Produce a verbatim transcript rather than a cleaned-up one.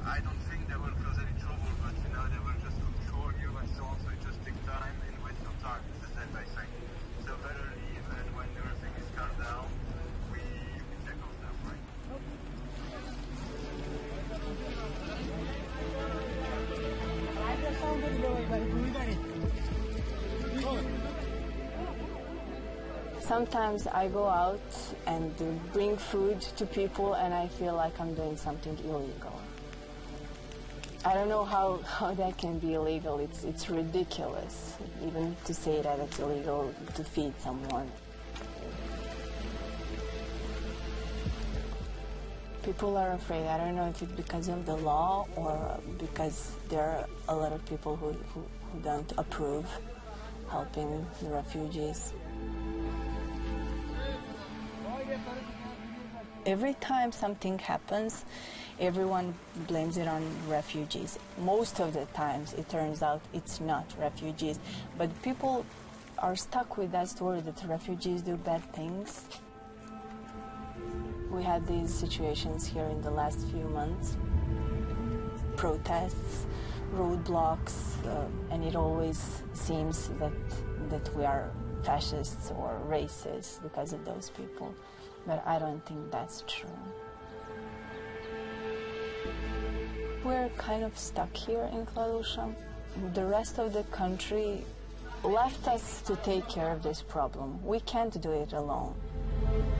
I don't think they will cause any trouble, but you know, they will just control you and so on, so it just takes time and waste some time. It's the same by saying. So better leave, and when everything is calmed down, we, we take off them, right? Sometimes I go out and bring food to people and I feel like I'm doing something illegal. I don't know how, how that can be illegal. It's, it's ridiculous, even to say that it's illegal to feed someone. People are afraid. I don't know if it's because of the law or because there are a lot of people who, who, who don't approve helping the refugees. Every time something happens, everyone blames it on refugees. Most of the times it turns out it's not refugees, but people are stuck with that story that refugees do bad things. We had these situations here in the last few months, protests, roadblocks, uh, and it always seems that, that we are fascists or racist because of those people. But I don't think that's true. We're kind of stuck here in Kladuša. The rest of the country left us to take care of this problem. We can't do it alone.